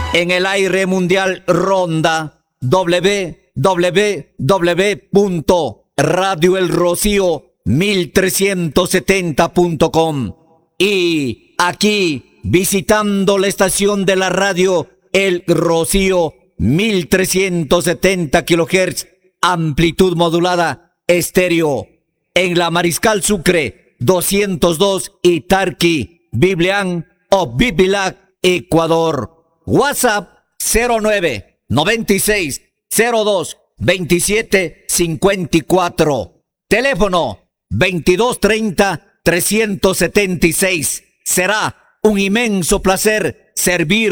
En el aire mundial ronda www.radioelrocío1370.com. Y aquí, visitando la estación de la radio El Rocío, 1370 kHz, amplitud modulada, estéreo. En la Mariscal Sucre, 202 y Tarqui, Biblián o Bibilac, Ecuador. WhatsApp 09 96 02 27 54. Teléfono 2230 376. Será un inmenso placer servir